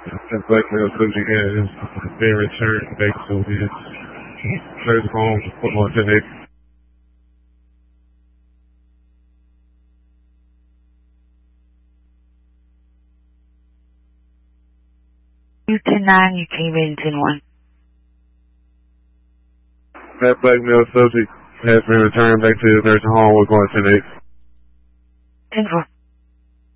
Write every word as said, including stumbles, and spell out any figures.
That black male subject has been returned back to his nursing home on ten eight. You ten nine, you came in ten one. That black male subject has been returned back to his nursing home. We're going ten eight. ten four.